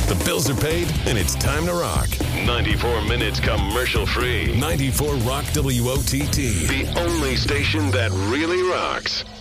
The bills are paid, and it's time to rock. 94 minutes commercial-free. 94 Rock WOTT. The only station that really rocks.